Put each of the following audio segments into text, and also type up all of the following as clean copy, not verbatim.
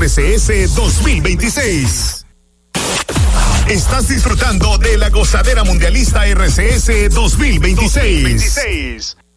RCS 2026. Estás disfrutando de la gozadera mundialista RCS 2026.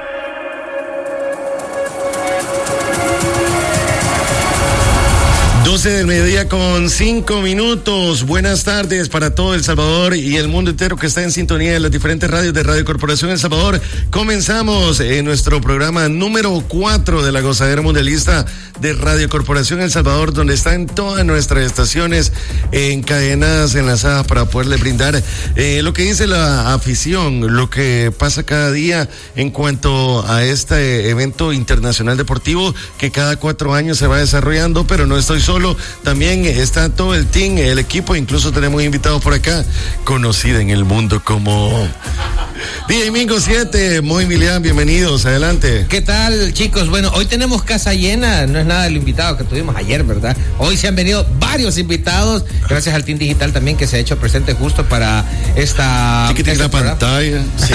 12 del mediodía con 5 minutos. Buenas tardes para todo El Salvador y el mundo entero que está en sintonía de las diferentes radios de Radio Corporación El Salvador. Comenzamos nuestro programa número 4 de la gozadera mundialista de Radio Corporación El Salvador, donde están todas nuestras estaciones encadenadas, enlazadas para poderle brindar lo que dice la afición, lo que pasa cada día en cuanto a este evento internacional deportivo que cada 4 años se va desarrollando, pero no estoy solo. También está todo el team, el equipo, incluso tenemos invitados por acá, conocida en el mundo como DJ Mingo 7, Moy Milian, bienvenidos, adelante. ¿Qué tal, chicos? Bueno, hoy tenemos casa llena, no es nada del invitado que tuvimos ayer, ¿verdad? Hoy se han venido varios invitados, gracias al team digital también que se ha hecho presente justo para esta... Chiquitín la pantalla. Sí.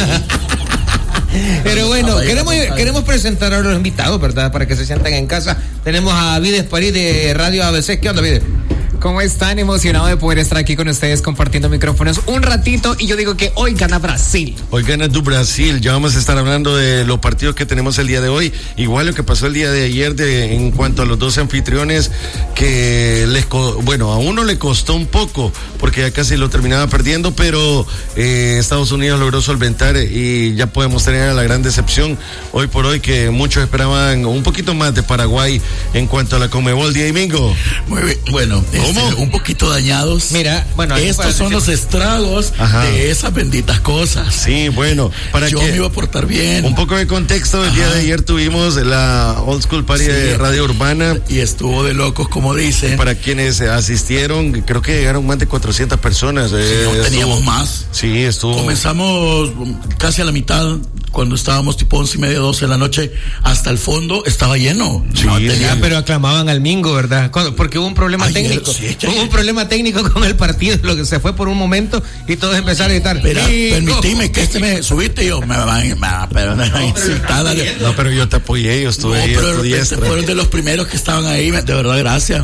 Pero bueno, queremos presentar a los invitados, ¿verdad? Para que se sientan en casa. Tenemos a Vides París de Radio ABC. ¿Qué onda, Vides? ¿Cómo están? Emocionado de poder estar aquí con ustedes compartiendo micrófonos un ratito, y yo digo que hoy gana Brasil. Hoy gana tu Brasil. Ya vamos a estar hablando de los partidos que tenemos el día de hoy, igual lo que pasó el día de ayer en cuanto a los 2 anfitriones que a uno le costó un poco porque ya casi lo terminaba perdiendo, pero Estados Unidos logró solventar y ya podemos tener la gran decepción hoy por hoy que muchos esperaban un poquito más de Paraguay en cuanto a la Conmebol. Día domingo. Muy bien, bueno. Un poquito dañados. Mira, bueno, estos son los estragos de esas benditas cosas. Sí, bueno, yo me iba a portar bien. Un poco de contexto, el día de ayer tuvimos la Old School Party de Radio Urbana. Y estuvo de locos, como dicen. Para quienes asistieron, creo que llegaron más de 400 personas. Teníamos más. Sí, estuvo. Comenzamos casi a la mitad, cuando estábamos tipo 11:30, 12 de la noche, hasta el fondo estaba lleno. Sí, pero aclamaban al Mingo, ¿verdad? Porque hubo un problema técnico. Hubo un problema técnico con el partido, lo que se fue por un momento y todos empezaron a gritar. Permitime que me subiste y yo me van a insultar. No, pero yo te apoyé, yo estuve ahí. Pero fueron de los primeros que estaban ahí, de verdad, gracias.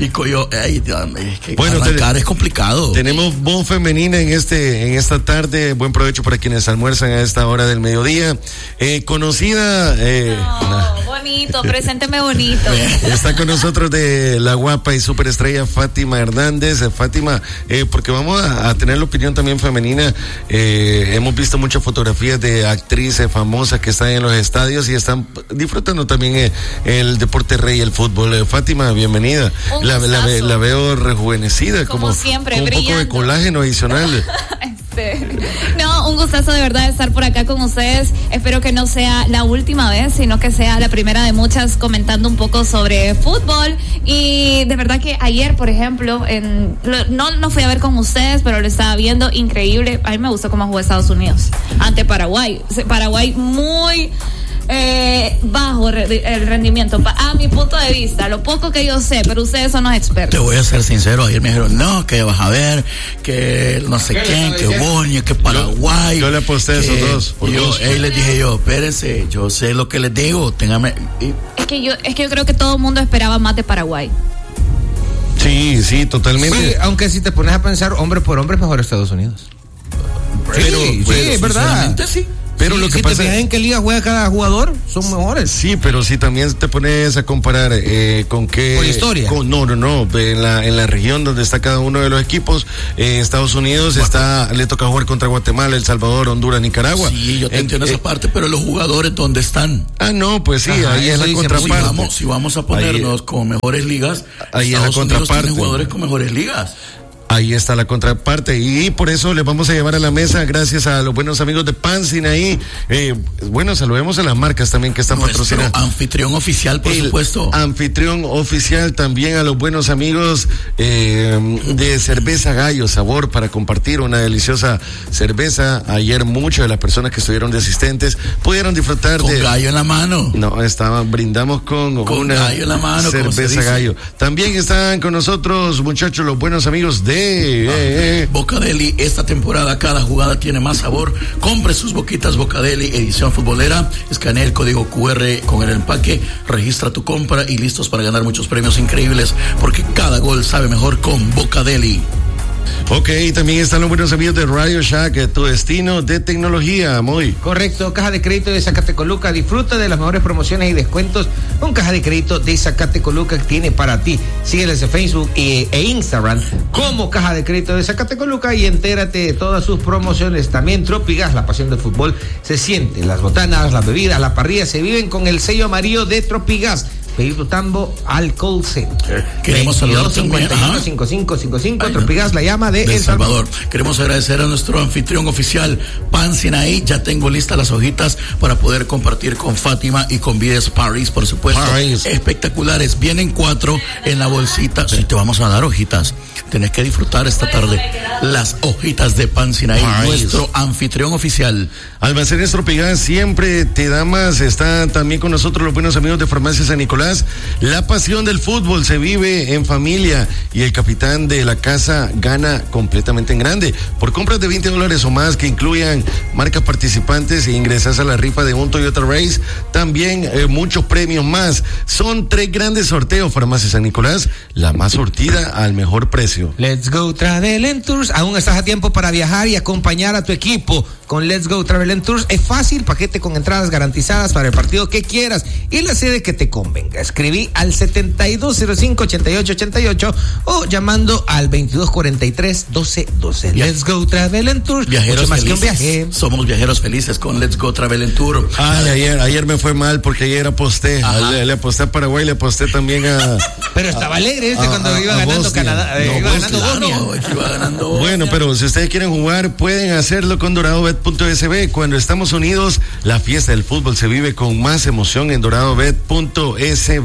Bueno, arrancar es complicado. Tenemos voz femenina en esta tarde. Buen provecho para quienes almuerzan a esta hora del mediodía. Conocida. Bonito, presénteme bonito. Está con nosotros de la guapa y superestrella Fátima Hernández. Fátima, porque vamos a tener la opinión también femenina. Hemos visto muchas fotografías de actrices famosas que están en los estadios y están disfrutando también el deporte rey, el fútbol. Fátima, bienvenida. La veo rejuvenecida, como siempre, con un poco de colágeno adicional. No, un gustazo de verdad estar por acá con ustedes. Espero que no sea la última vez, sino que sea la primera de muchas, comentando un poco sobre fútbol. Y de verdad que ayer, por ejemplo, no fui a ver con ustedes, pero lo estaba viendo, increíble. A mí me gustó cómo jugó Estados Unidos ante Paraguay. Paraguay muy bajo el rendimiento, a mi punto de vista, lo poco que yo sé, pero ustedes son los expertos. Te voy a ser sincero, ayer me dijeron, no, que vas a ver, que no sé quién, que Boña, que Paraguay. Yo le aposté a esos dos. Les dije yo, espérense, yo sé lo que les digo, téngame. Es que yo creo que todo el mundo esperaba más de Paraguay. Sí, totalmente. Sí, aunque si te pones a pensar, hombre por hombre es mejor Estados Unidos. Pero es verdad. Sí. Pero lo que pasa es en qué liga juega cada jugador, son mejores. Sí, pero si también te pones a comparar con qué... ¿Por historia? No, en la región donde está cada uno de los equipos, Estados Unidos le toca jugar contra Guatemala, El Salvador, Honduras, Nicaragua. Sí, yo te entiendo esa parte, pero los jugadores, ¿dónde están? No, pues sí, ahí es la contraparte. Si vamos a ponernos con mejores ligas, ahí es la contraparte. Tiene jugadores con mejores ligas. Ahí está la contraparte y por eso les vamos a llevar a la mesa, gracias a los buenos amigos de Pansin ahí. Saludemos a las marcas también que están patrocinando. Anfitrión oficial, por supuesto. Anfitrión oficial, también a los buenos amigos de Cerveza Gallo, sabor para compartir una deliciosa cerveza. Ayer muchas de las personas que estuvieron de asistentes pudieron disfrutar con gallo en la mano. No, brindamos con una gallo en la mano, cerveza gallo. También están con nosotros, muchachos, los buenos amigos de Bocadeli, esta temporada cada jugada tiene más sabor. Compre sus boquitas Bocadeli edición futbolera, escanea el código QR con el empaque, registra tu compra y listos para ganar muchos premios increíbles, porque cada gol sabe mejor con Bocadeli. Ok, también están los buenos amigos de Radio Shack, tu destino de tecnología, muy correcto. Caja de crédito de Zacatecoluca, disfruta de las mejores promociones y descuentos con Caja de crédito de Zacatecoluca que tiene para ti. Sígueles en Facebook e Instagram como Caja de crédito de Zacatecoluca y entérate de todas sus promociones. También Tropigas, la pasión del fútbol se siente. Las botanas, las bebidas, la parrilla se viven con el sello amarillo de Tropigas. Pedir tu tambo al call center. Queremos saludar también 5555 Tropigas, la llama de El Salvador. Queremos agradecer a nuestro anfitrión oficial, Pan Sinaí. Ya tengo listas las hojitas para poder compartir con Fátima y con Vides Paris, por supuesto. Paris. Espectaculares. Vienen 4 en la bolsita. Si te vamos a dar hojitas, tenés que disfrutar esta tarde las hojitas de Pan Sinaí, nuestro anfitrión oficial. Almacenes Tropigas siempre te da más. Están también con nosotros los buenos amigos de Farmacia San Nicolás. La pasión del fútbol se vive en familia y el capitán de la casa gana completamente en grande. Por compras de $20 o más que incluyan marcas participantes e ingresas a la rifa de un Toyota Race, también muchos premios más. Son 3 grandes sorteos. Farmacia San Nicolás, la más surtida al mejor precio. Let's Go Travel Tours. Aún estás a tiempo para viajar y acompañar a tu equipo. Con Let's Go Travel Tours es fácil, paquete con entradas garantizadas para el partido que quieras y la sede que te convenga. Escribí al 7205-8888 o llamando al 2243-1212. Let's Go Travel Tours. Viajeros más felices. Que un viaje. Somos viajeros felices con Let's Go Travel Tour. Ayer me fue mal porque ayer aposté. Le aposté a Paraguay, le aposté también a... Pero estaba alegre cuando iba ganando Bosnia. Canadá. Iba ganando Bosnia. Iba ganando Bosnia. Bueno, pero si ustedes quieren jugar, pueden hacerlo con DoradoBet.sb. Cuando estamos unidos, la fiesta del fútbol se vive con más emoción en DoradoBet.sb.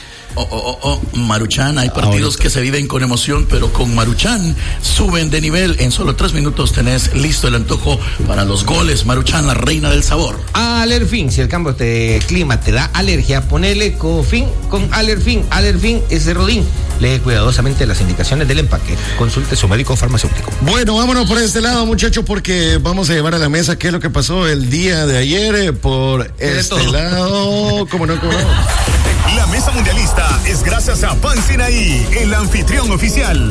Maruchan, hay partidos que se viven con emoción, pero con Maruchan suben de nivel. En solo 3 minutos tenés listo el antojo para los goles. Maruchan, la reina del sabor. Alerfin, si el cambio de clima te da alergia, ponele Cofin con Alerfin. Alerfin es de Rodín. Lee cuidadosamente las indicaciones del empaque. Consulte su médico farmacéutico. Bueno, vámonos por este lado, muchachos, porque vamos a llevar a la mesa qué es lo que pasó el día de ayer por este lado. ¿Cómo no? La mesa mundialista es gracias a Pan Sinaí, el anfitrión oficial.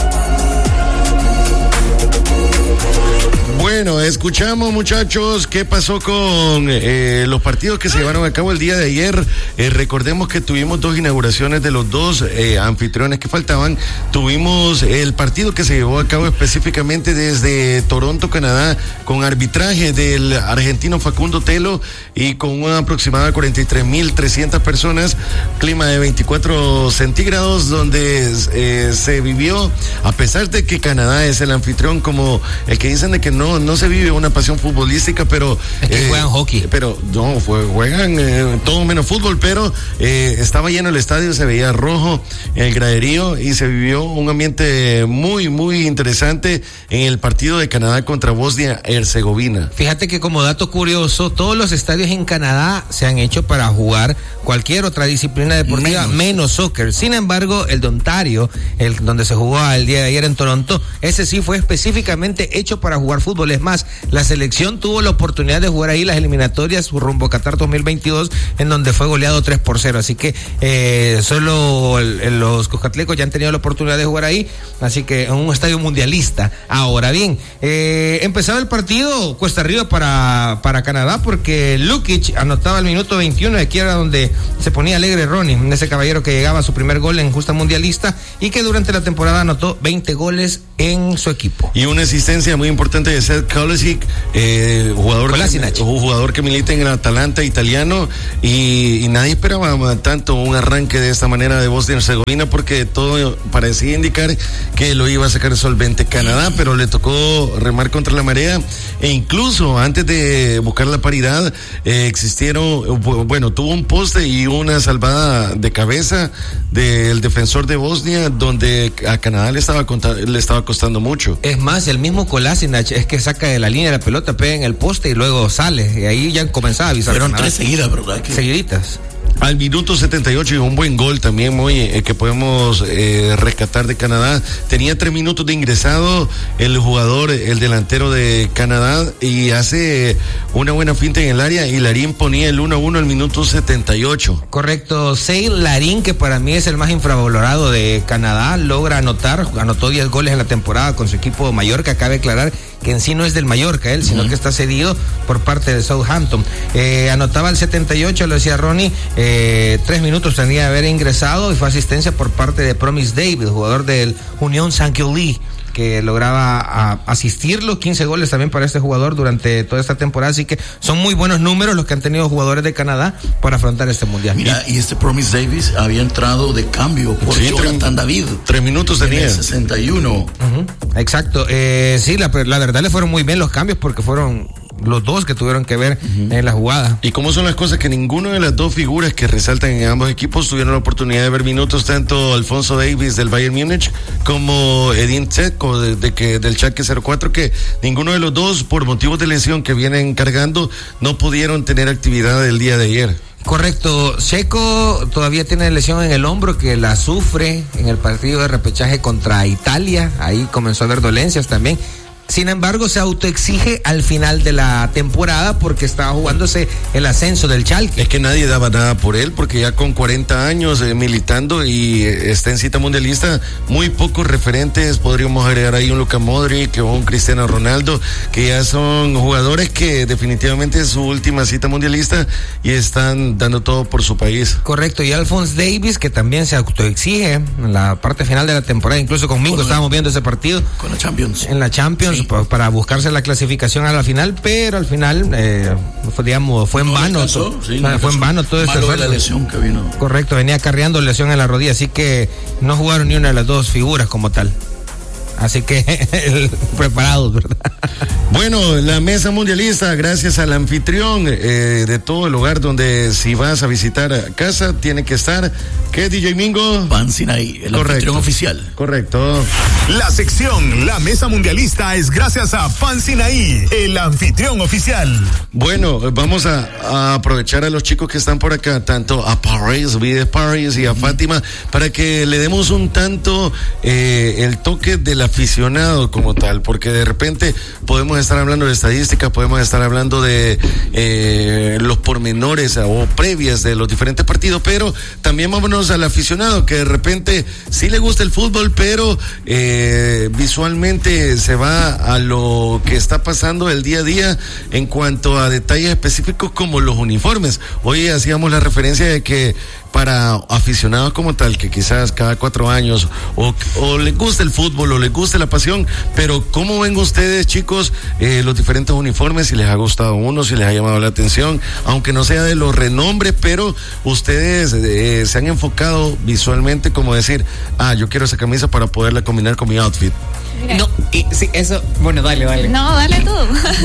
Bueno, escuchamos, muchachos, qué pasó con los partidos que se llevaron a cabo el día de ayer. Recordemos que tuvimos 2 inauguraciones de los 2 anfitriones que faltaban. Tuvimos el partido que se llevó a cabo específicamente desde Toronto, Canadá, con arbitraje del argentino Facundo Telo y con una aproximada de 43,300 personas, clima de 24 centígrados, donde se vivió, a pesar de que Canadá es el anfitrión, como el que dicen de que no se vive una pasión futbolística, pero es que juegan hockey. Pero no, juegan todo menos fútbol, pero estaba lleno el estadio, se veía rojo el graderío y se vivió un ambiente muy, muy interesante en el partido de Canadá contra Bosnia-Herzegovina. Fíjate que como dato curioso, todos los estadios en Canadá se han hecho para jugar cualquier otra disciplina deportiva menos soccer. Sin embargo, el de Ontario, donde se jugó el día de ayer en Toronto, ese sí fue específicamente hecho para jugar fútbol. Es más, la selección tuvo la oportunidad de jugar ahí las eliminatorias rumbo a Qatar 2022, en donde fue goleado 3-0. Así que solo los cuscatlecos ya han tenido la oportunidad de jugar ahí, así que en un estadio mundialista. Ahora bien, empezaba el partido cuesta arriba para Canadá, porque Lukic anotaba el minuto 21, aquí era donde se ponía alegre Ronnie, ese caballero que llegaba a su primer gol en justa mundialista y que durante la temporada anotó 20 goles en su equipo. Y una asistencia muy importante de Seth Kolasinac, jugador que milita en el Atalanta italiano, y nadie esperaba tanto un arranque de esta manera de Bosnia-Herzegovina, porque todo parecía indicar que lo iba a sacar solvente Canadá, pero le tocó remar contra la marea, e incluso antes de buscar la paridad tuvo un poste y una salvada de cabeza del defensor de Bosnia, donde a Canadá le estaba costando mucho. Es más, el mismo Kolasinac es que saca de la línea de la pelota, pega en el poste y luego sale, y ahí ya comenzaba a avisar. Fueron 3 seguidas, ¿verdad? Seguiditas. Al minuto 78 y un buen gol también muy que podemos rescatar de Canadá. Tenía 3 minutos de ingresado el jugador, el delantero de Canadá, y hace una buena finta en el área y Larín ponía el 1-1 al minuto 78. Correcto, Seil Larín, que para mí es el más infravalorado de Canadá, logra anotó 10 goles en la temporada con su equipo Mallorca. Cabe aclarar que en sí no es del Mallorca él, sino que está cedido por parte de Southampton. Anotaba el 78, lo decía Ronnie, 3 minutos tenía de haber ingresado y fue asistencia por parte de Promise David, jugador del Unión Saint-Gilles, que lograba asistirlo. 15 goles también para este jugador durante toda esta temporada, así que son muy buenos números los que han tenido jugadores de Canadá para afrontar este mundial. Mira, y este Promise Davis había entrado de cambio por Jonathan David. 3 minutos tenía. 61. Exacto, sí, la verdad le fueron muy bien los cambios porque fueron los dos que tuvieron que ver en la jugada. ¿Y cómo son las cosas? Que ninguno de las dos figuras que resaltan en ambos equipos tuvieron la oportunidad de ver minutos, tanto Alfonso Davies del Bayern Múnich como Edin Dzeko del Schalke 04, que ninguno de los dos, por motivos de lesión que vienen cargando, no pudieron tener actividad el día de ayer. Correcto, Checo todavía tiene lesión en el hombro que la sufre en el partido de repechaje contra Italia, ahí comenzó a haber dolencias también. Sin embargo, se autoexige al final de la temporada porque estaba jugándose el ascenso del Schalke. Es que nadie daba nada por él porque ya con 40 años militando y está en cita mundialista, muy pocos referentes, podríamos agregar ahí un Luka Modric o un Cristiano Ronaldo, que ya son jugadores que definitivamente es su última cita mundialista y están dando todo por su país. Correcto, y Alphonse Davies, que también se autoexige en la parte final de la temporada, incluso conmigo estábamos viendo ese partido. Con la Champions. En la Champions. Sí. Para buscarse la clasificación a la final, pero al final fue en vano. Fue en vano todo este esfuerzo. La lesión que vino. Correcto, venía acarreando lesión en la rodilla, así que no jugaron ni una de las dos figuras como tal. Así que preparados, ¿verdad? Bueno, la mesa mundialista, gracias al anfitrión de todo el lugar donde si vas a visitar a casa, tiene que estar, ¿qué, DJ Mingo? Pan Sinaí, el anfitrión oficial. Correcto. La sección La Mesa Mundialista es gracias a Pan Sinaí, el anfitrión oficial. Bueno, vamos a aprovechar a los chicos que están por acá, tanto a Paris, Vides Paris y a Fátima, para que le demos un tanto el toque del aficionado como tal, porque de repente podemos estar hablando de estadísticas, podemos estar hablando de los pormenores o previas de los diferentes partidos, pero también vámonos al aficionado que de repente sí le gusta el fútbol, pero visualmente se va a lo que está pasando el día a día en cuanto a detalles específicos como los uniformes. Hoy hacíamos la referencia de que para aficionados como tal, que quizás cada 4 años o les gusta el fútbol o les gusta la pasión, pero ¿cómo ven ustedes, chicos, los diferentes uniformes? Si les ha gustado uno, si les ha llamado la atención, aunque no sea de los renombres, pero ustedes se han enfocado visualmente como decir, yo quiero esa camisa para poderla combinar con mi outfit. No, y sí, eso, bueno, dale. No, dale tú.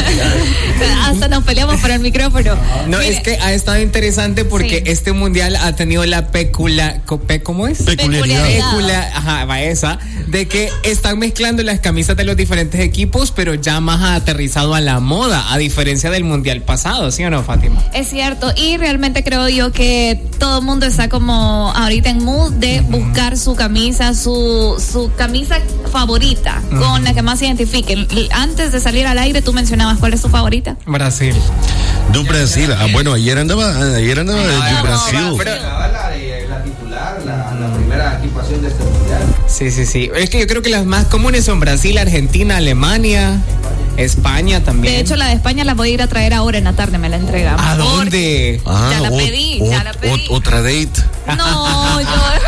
Hasta nos peleamos por el micrófono. No, mire, es que ha estado interesante porque este mundial ha tenido la ¿cómo es? Peculiaridad. Va esa, de que están mezclando las camisas de los diferentes equipos, pero ya más aterrizado a la moda, a diferencia del mundial pasado, ¿sí o no, Fátima? Es cierto, y realmente creo yo que todo el mundo está como ahorita en mood de buscar su camisa, su camisa favorita, con la que más se identifiquen. Antes de salir al aire, tú mencionabas cuál es tu favorita. Brasil. De Brasil. Bueno, ayer andaba de Brasil. Pero la titular, la primera equipación de este mundial. Sí. Es que yo creo que las más comunes son Brasil, Argentina, Alemania, España también. De hecho, la de España la voy a ir a traer ahora en la tarde, me la entregan. ¿A dónde? Ya la pedí. Otra date. No,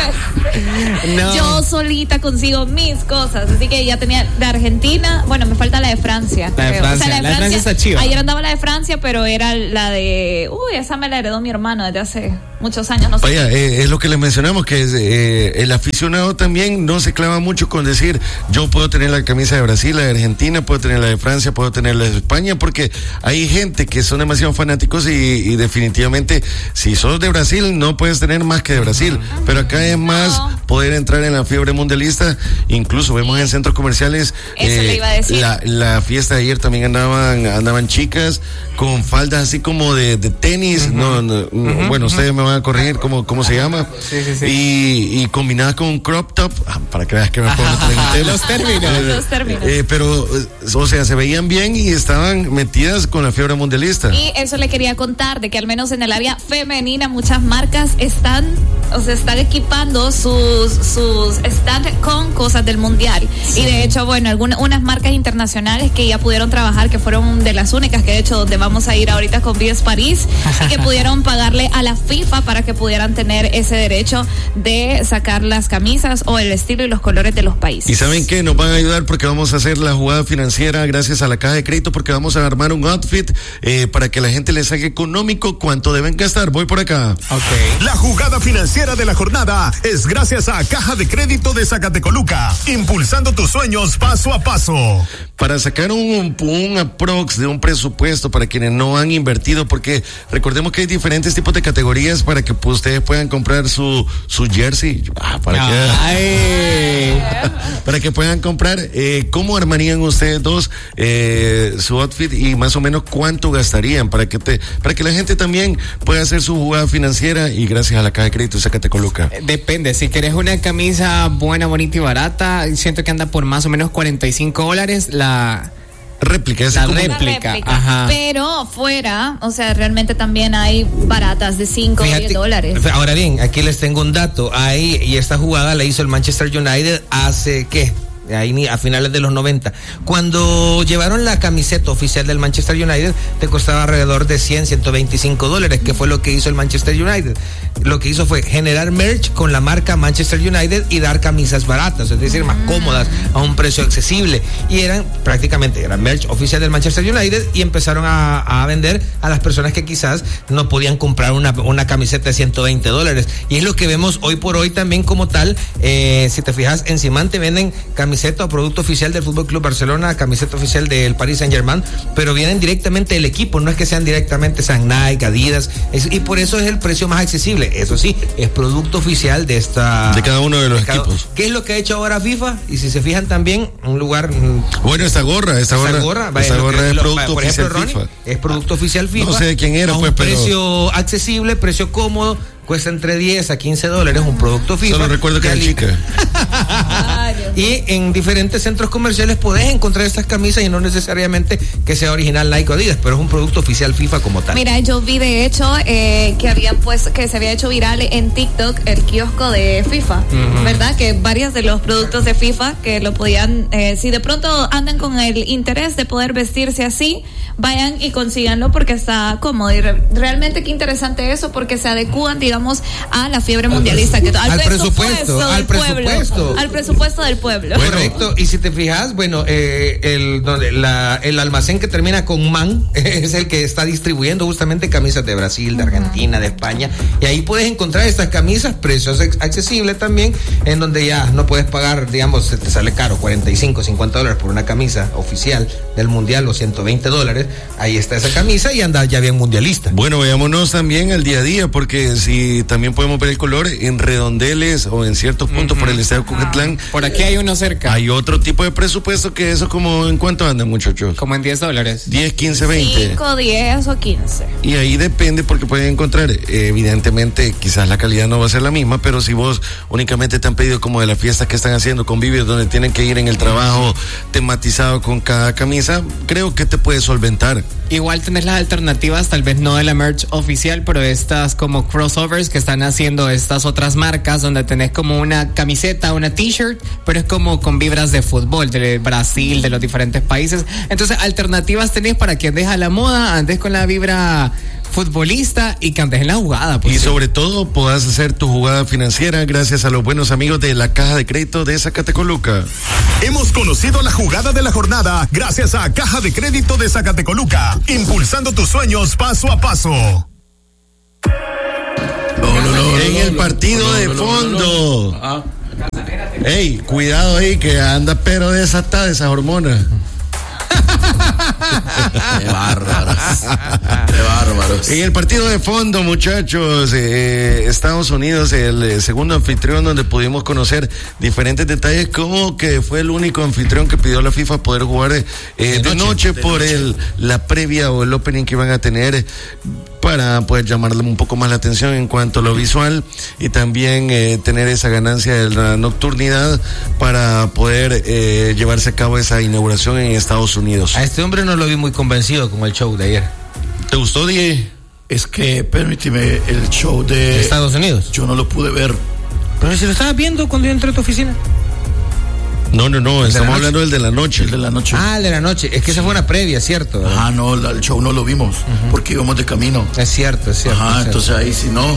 yo solita consigo mis cosas, así que ya tenía de Argentina, bueno, me falta la de Francia. La de Francia está chiva. Ayer andaba la de Francia, pero era la de, esa me la heredó mi hermano desde hace muchos años, no sé. Vaya, es lo que les mencionamos, que el aficionado también no se clava mucho con decir, yo puedo tener la camisa de Brasil, la de Argentina, puedo tener la de Francia, puedo tener la de España, porque hay gente que son demasiado fanáticos y definitivamente, si sos de Brasil, no puedes tener más que que de Brasil, pero acá es más poder entrar en la fiebre mundialista. Incluso vemos en centros comerciales le iba a decir. La fiesta de ayer también andaban chicas con faldas así como de tenis, bueno, ustedes me van a corregir cómo se llama, y combinadas con un crop top, para que veas que me pongo los términos. Pero, o sea, se veían bien y estaban metidas con la fiebre mundialista. Y eso le quería contar, de que al menos en el área femenina muchas marcas están equipando sus stands con cosas del mundial. Sí. Y de hecho, bueno, unas marcas internacionales que ya pudieron trabajar, que fueron de las únicas que de hecho donde vamos a ir ahorita con Vives París, y que pudieron pagarle a la FIFA para que pudieran tener ese derecho de sacar las camisas o el estilo y los colores de los países. ¿Y saben qué? Nos van a ayudar porque vamos a hacer la jugada financiera gracias a la Caja de Crédito, porque vamos a armar un outfit para que la gente les saque económico cuánto deben gastar. Voy por acá. Okay. La jugada financiera de la jornada es gracias a Caja de Crédito de Zacatecoluca, impulsando tus sueños paso a paso. Para sacar un aprox de un presupuesto para quienes no han invertido, porque recordemos que hay diferentes tipos de categorías para que ustedes puedan comprar su jersey. Para que puedan comprar. ¿Cómo armarían ustedes dos su outfit y más o menos cuánto gastarían para que la gente también pueda hacer su jugada financiera y gracias a la Caja de Crédito de Zacatecoluca? Depende, si querés una camisa buena, bonita y barata, siento que anda por más o menos $45 la réplica. Ajá. Pero fuera, o sea, realmente también hay baratas de $5 o $10. Ahora bien, aquí les tengo un dato. Y esta jugada la hizo el Manchester United hace, ¿qué? Ahí a finales de los 90. Cuando llevaron la camiseta oficial del Manchester United, te costaba alrededor de $125, que fue lo que hizo el Manchester United. Lo que hizo fue generar merch con la marca Manchester United y dar camisas baratas, es decir, más cómodas, a un precio accesible. Y eran merch oficial del Manchester United, y empezaron a vender a las personas que quizás no podían comprar una camiseta de $120. Y es lo que vemos hoy por hoy también como tal. Si te fijas, en Simán te venden camiseta o producto oficial del Fútbol Club Barcelona, camiseta oficial del Paris Saint-Germain, pero vienen directamente del equipo, no es que sean directamente Nike, Adidas, y por eso es el precio más accesible. Eso sí, es producto oficial de cada uno de los equipos. ¿Qué es lo que ha hecho ahora FIFA? Y si se fijan también, un lugar. Bueno, esta gorra es producto oficial FIFA. Es producto oficial FIFA. No sé de quién era, pues, pero precio accesible, precio cómodo. Cuesta entre $10 a $15 un producto FIFA. Solo recuerdo que era chica. Y en diferentes centros comerciales podés encontrar estas camisas, y no necesariamente que sea original Nike o Adidas, pero es un producto oficial FIFA como tal. Mira, yo vi de hecho que se había hecho viral en TikTok el kiosco de FIFA, ¿verdad? Que varios de los productos de FIFA que lo podían, si de pronto andan con el interés de poder vestirse así, vayan y consíganlo porque está cómodo. Y realmente qué interesante eso, porque se adecúan, digamos, a la fiebre mundialista, al presupuesto del pueblo. Correcto. Y si te fijas, bueno, el almacén que termina con MAN es el que está distribuyendo justamente camisas de Brasil, de Argentina, de España, y ahí puedes encontrar estas camisas, precios accesibles también, en donde ya no puedes pagar, digamos, te sale caro, $45, $50 por una camisa oficial del mundial, o $120. Ahí está esa camisa y anda ya bien mundialista. Bueno, veámonos también al día a día, porque si también podemos ver el color en redondeles o en ciertos puntos por el estado de Cucatlán. Por aquí hay uno cerca. Hay otro tipo de presupuesto que eso, como ¿en cuánto andan, muchachos? Como en $10. 10, 15, 20. 5, 10 o 15. Y ahí depende, porque pueden encontrar, evidentemente, quizás la calidad no va a ser la misma, pero si vos únicamente te han pedido como de las fiestas que están haciendo convivios, donde tienen que ir en el trabajo tematizado con cada camisa, creo que te puede solventar. Igual tenés las alternativas, tal vez no de la merch oficial, pero estas como crossovers que están haciendo estas otras marcas, donde tenés como una camiseta, una t-shirt, pero es como con vibras de fútbol, de Brasil, de los diferentes países. Entonces, alternativas tenés para que andes a la moda, andes con la vibra futbolista y que andes en la jugada. Pues, y sobre todo puedas hacer tu jugada financiera gracias a los buenos amigos de la Caja de Crédito de Zacatecoluca. Hemos conocido la jugada de la jornada gracias a Caja de Crédito de Zacatecoluca, impulsando tus sueños paso a paso. En el partido de fondo. Ey, cuidado ahí que anda pero desatada esa hormona. Qué bárbaros. En el partido de fondo, muchachos, Estados Unidos, el segundo anfitrión, donde pudimos conocer diferentes detalles, como que fue el único anfitrión que pidió a la FIFA poder jugar de noche por la previa o el opening que iban a tener, para poder llamarle un poco más la atención en cuanto a lo visual y también tener esa ganancia de la nocturnidad para poder llevarse a cabo esa inauguración en Estados Unidos. A este hombre no lo vi muy convencido con el show de ayer. ¿Te gustó, Die? Es que, permíteme, el show de Estados Unidos. Yo no lo pude ver. Pero si lo estabas viendo cuando yo entré a tu oficina. No, estamos hablando del de la noche. El de la noche. Ah, el de la noche. Es que esa fue una previa, ¿cierto? Ah, no, el show no lo vimos, porque íbamos de camino. Es cierto. Entonces ahí sí no.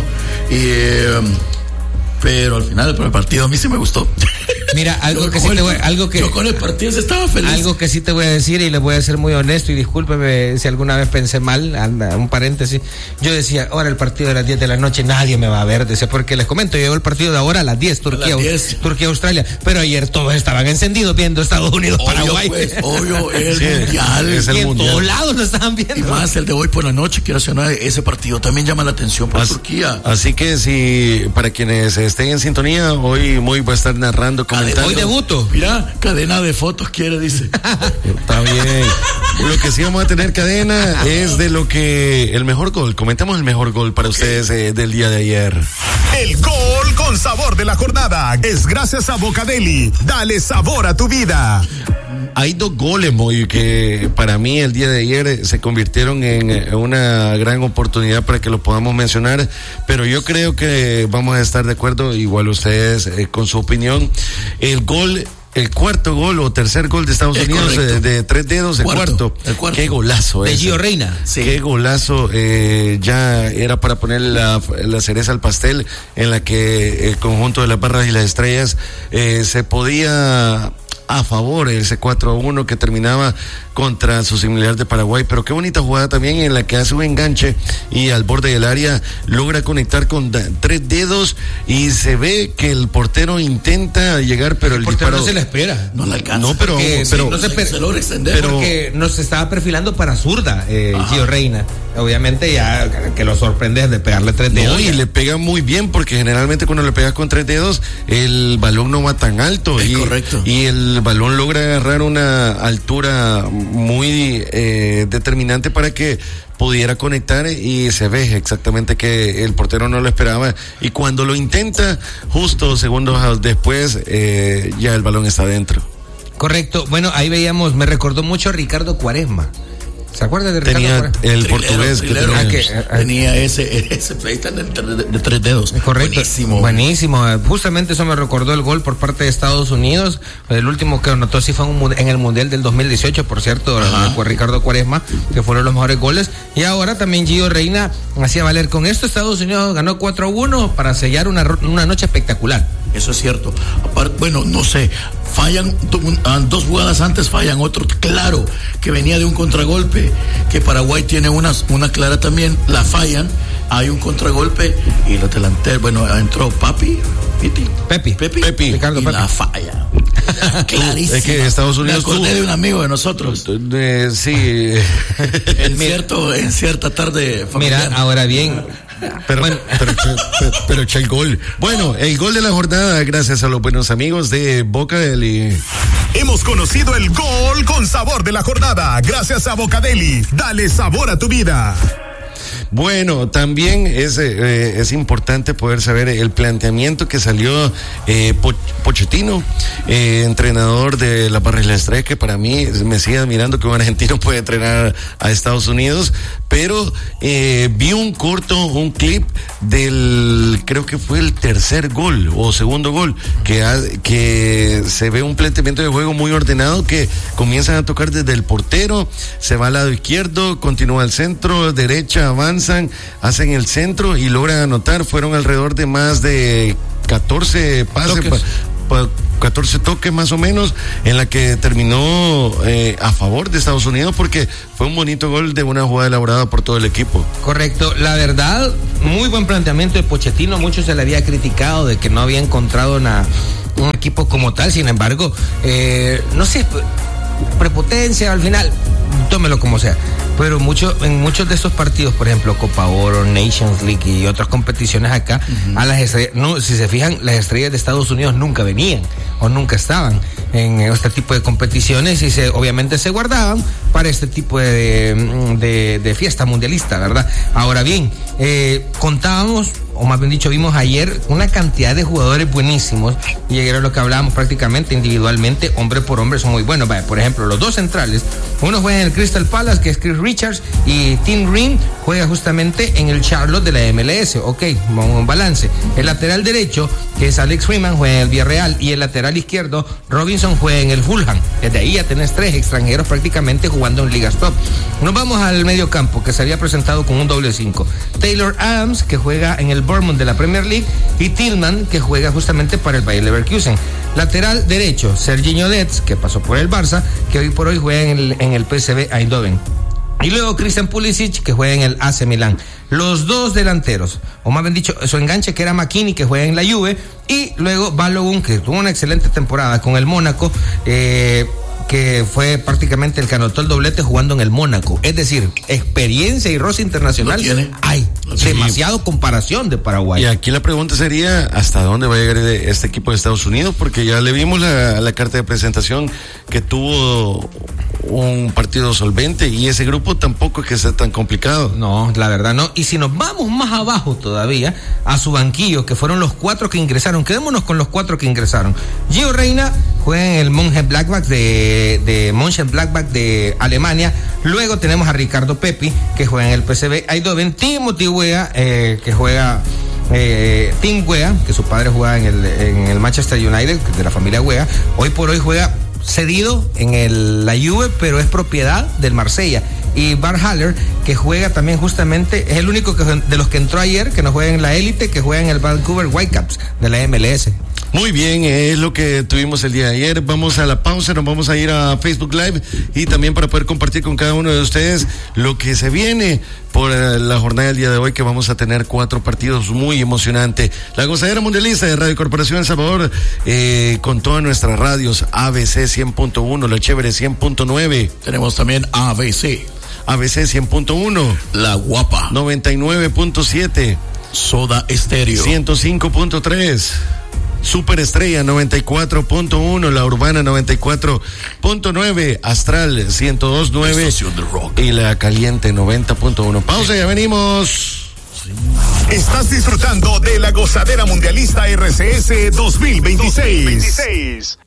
Pero al final el partido a mí sí me gustó. Mira, yo con el partido se estaba feliz. Algo que sí te voy a decir y le voy a ser muy honesto, y discúlpeme si alguna vez pensé mal, un paréntesis. Yo decía, ahora el partido de las 10 de la noche nadie me va a ver, decía, porque les comento, llegó el partido de ahora a las 10, Turquía-Australia, pero ayer todos estaban encendidos viendo Estados Unidos-Paraguay. Obvio, el mundial. Es el y en mundial. todos lados lo estaban viendo. Y más el de hoy por la noche, quiero hacer ese partido también llama la atención por Turquía. Así que si para quienes estén en sintonía, hoy muy va a estar narrando, comentando. Hoy debuto. Mira, cadena de fotos dice. Está bien. Lo que sí vamos a tener cadena es de lo que el mejor gol. Comentamos el mejor gol para ustedes del día de ayer. El gol con sabor de la jornada es gracias a Bocadeli. Dale sabor a tu vida. Hay dos goles, Moy, que para mí el día de ayer se convirtieron en una gran oportunidad para que lo podamos mencionar, pero yo creo que vamos a estar de acuerdo, igual ustedes con su opinión. El cuarto gol o tercer gol de Estados Unidos de 3 dedos, el cuarto. Qué golazo de Gio Reyna. Sí. Qué golazo, ya era para poner la cereza al pastel, en la que el conjunto de las Barras y las Estrellas se podía a favor ese 4-1 que terminaba contra su similar de Paraguay. Pero qué bonita jugada también, en la que hace un enganche y al borde del área logra conectar con 3 dedos y se ve que el portero intenta llegar, pero el disparo no se le espera, no le alcanza. No, pero no se logra extender, porque nos estaba perfilando para zurda Gio Reyna. Obviamente ya que lo sorprende de pegarle 3 dedos. No, y le pega muy bien, porque generalmente cuando le pegas con 3 dedos el balón no va tan alto. Correcto. Y el balón logra agarrar una altura muy determinante para que pudiera conectar, y se ve exactamente que el portero no lo esperaba, y cuando lo intenta, justo segundos después ya el balón está dentro. Correcto. Bueno, ahí veíamos, me recordó mucho a Ricardo Quaresma. ¿Se acuerdan de Ricardo Quaresma? El portugués que tenía ese playstand de 3 dedos. Correcto. Buenísimo. Justamente eso me recordó el gol por parte de Estados Unidos. El último que anotó sí fue en el Mundial del 2018, por cierto, fue Ricardo Quaresma, que fueron los mejores goles. Y ahora también Gio Reyna hacía valer. Con esto Estados Unidos ganó 4-1 para sellar una noche espectacular. Eso es cierto. Aparte, bueno, no sé, fallan 2 jugadas antes, fallan otro claro que venía de un contragolpe, que Paraguay tiene una clara también, la fallan, hay un contragolpe y los delanteros, bueno, entró Pepi, Ricardo y Pepi. la falla. Clarísima. Es que Estados Unidos me acordé de un amigo de nosotros. Sí. en cierta tarde familiar. Mira, ahora bien, pero echa el gol. Bueno, el gol de la jornada, gracias a los buenos amigos de Bocadeli. Hemos conocido el gol con sabor de la jornada, gracias a Bocadeli. Dale sabor a tu vida. Bueno, también es importante poder saber el planteamiento que salió Pochettino, entrenador de la Barras y las Estrellas, que para mí me sigue admirando que un argentino puede entrenar a Estados Unidos, pero vi un clip creo que fue el tercer gol o segundo gol, que se ve un planteamiento de juego muy ordenado, que comienzan a tocar desde el portero, se va al lado izquierdo, continúa al centro, derecha, avanzan, hacen el centro y logran anotar. Fueron alrededor de más de 14 pases, 14 toques más o menos, en la que terminó a favor de Estados Unidos, porque fue un bonito gol de una jugada elaborada por todo el equipo. Correcto, la verdad, muy buen planteamiento de Pochettino. Mucho se le había criticado de que no había encontrado un equipo como tal. Sin embargo, no sé, prepotencia al final, tómelo como sea. Pero en muchos de estos partidos, por ejemplo, Copa Oro, Nations League y otras competiciones acá, a las estrellas, no, si se fijan, las estrellas de Estados Unidos nunca venían o nunca estaban en este tipo de competiciones y obviamente se guardaban para este tipo de fiesta mundialista, ¿verdad? Ahora bien, contábamos, o más bien dicho, vimos ayer una cantidad de jugadores buenísimos y ayer era lo que hablábamos prácticamente individualmente, hombre por hombre son muy buenos. Vaya, por ejemplo, los dos centrales, uno juega en el Crystal Palace, que es Chris Richards, y Tim Green juega justamente en el Charlotte de la MLS. Ok, vamos a un balance. El lateral derecho, que es Alex Freeman, juega en el Villarreal, y el lateral izquierdo, Robinson, juega en el Fulham. Desde ahí ya tenés 3 extranjeros prácticamente jugando en ligas top. Nos vamos al medio campo, que se había presentado con un doble 5. Taylor Adams, que juega en el Bournemouth de la Premier League, y Tillman, que juega justamente para el Bayer Leverkusen. Lateral derecho, Serginho Dest, que pasó por el Barça, que hoy por hoy juega en el PSV Eindhoven. Y luego Christian Pulisic, que juega en el AC Milán. Los dos delanteros, o más bien dicho, su enganche, que era McKinney, que juega en la Juve, y luego Balogun, que tuvo una excelente temporada con el Mónaco, que fue prácticamente el que anotó el doblete jugando en el Mónaco. Es decir, experiencia y roce internacional hay. Demasiado comparación de Paraguay. Y aquí la pregunta sería, ¿hasta dónde va a llegar este equipo de Estados Unidos? Porque ya le vimos la carta de presentación, que tuvo un partido solvente, y ese grupo tampoco es que sea tan complicado. No, la verdad no. Y si nos vamos más abajo todavía, a su banquillo, que fueron los 4 que ingresaron, quedémonos con los 4 que ingresaron. Gio Reyna juega en el Mönchengladbach de Mönchengladbach de Alemania. Luego tenemos a Ricardo Pepi, que juega en el PSV Eindhoven. Timothy Weah, que juega Tim Weah, que su padre juega en el Manchester United, de la familia Weah. Hoy por hoy juega cedido en la Juve, pero es propiedad del Marsella. Y Bart Haller, que juega también justamente, es el único de los que entró ayer, que no juega en la élite, que juega en el Vancouver Whitecaps de la MLS. Muy bien, es lo que tuvimos el día de ayer. Vamos a la pausa, nos vamos a ir a Facebook Live, y también para poder compartir con cada uno de ustedes lo que se viene por la jornada del día de hoy, que vamos a tener 4 partidos muy emocionantes. La Gozadera Mundialista de Radio Corporación El Salvador, con todas nuestras radios, ABC 100.1, La Chévere 100.9. Tenemos también ABC 100.1, La Guapa 99.7, Soda Estéreo 105.3, Super Estrella 94.1, La Urbana 94.9, Astral 102.9 y La Caliente 90.1. Pausa, ya venimos. Estás disfrutando de la Gozadera Mundialista RCS 2026.